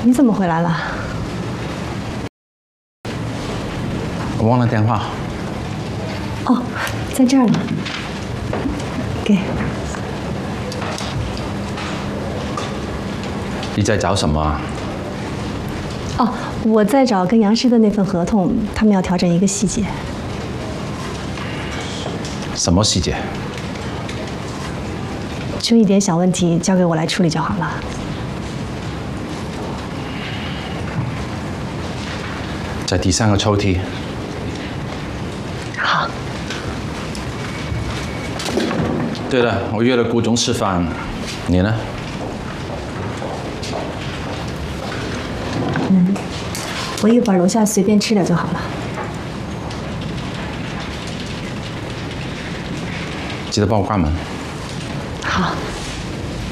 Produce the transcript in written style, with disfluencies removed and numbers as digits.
你怎么回来了？ 我忘了电话。 哦，在这儿呢。给。 你在找什么啊？ 哦，我在找跟杨师的那份合同，他们要调整一个细节。 什么细节？ 就一点小问题，交给我来处理就好了。 在第3个抽屉。 好。 对了，我约了顾总吃饭，你呢？ 我一会儿楼下随便吃点就好了。 记得帮我关门。